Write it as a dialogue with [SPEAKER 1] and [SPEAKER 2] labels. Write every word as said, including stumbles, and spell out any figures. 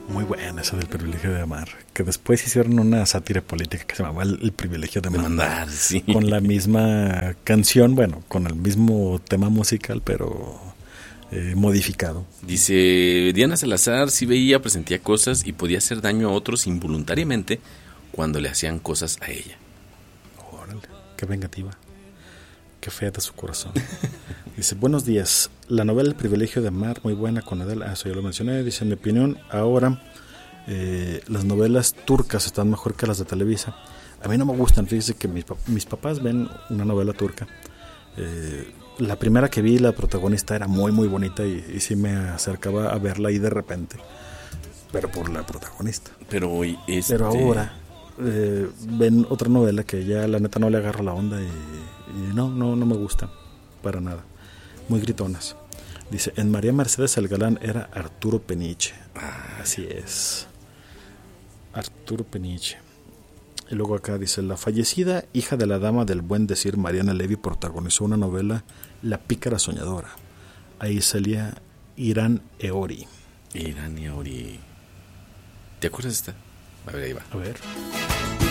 [SPEAKER 1] Muy buena esa del privilegio de amar. Que después hicieron una sátira política que se llamaba El, el privilegio de,
[SPEAKER 2] De
[SPEAKER 1] mandar.
[SPEAKER 2] mandar, sí.
[SPEAKER 1] Con la misma canción, bueno, con el mismo tema musical, pero eh, modificado.
[SPEAKER 2] Dice, Diana Salazar sí veía, presentía cosas y podía hacer daño a otros involuntariamente cuando le hacían cosas a ella.
[SPEAKER 1] Órale, qué vengativa. Qué fea de su corazón. Dice, buenos días. La novela El privilegio de amar, muy buena con Adele. Ah, eso ya lo mencioné. Dice, en mi opinión, ahora eh, las novelas turcas están mejor que las de Televisa. A mí no me gustan. Fíjese que mis, mis papás ven una novela turca. Eh, la primera que vi, la protagonista era muy, muy bonita y, y sí me acercaba a verla ahí de repente. Pero por la protagonista.
[SPEAKER 2] Pero, este...
[SPEAKER 1] Pero ahora eh, ven otra novela que ya la neta no le agarro la onda y, y no, no, no me gusta para nada. Muy gritonas. Dice, en María Mercedes el galán era Arturo Peniche. Ah, así es. Arturo Peniche. Y luego acá dice, la fallecida hija de la dama del buen decir Mariana Levy protagonizó una novela, La pícara soñadora. Ahí salía Irán Eori.
[SPEAKER 2] Irán Eori. ¿Te acuerdas de esta? A ver, ahí va.
[SPEAKER 1] A ver.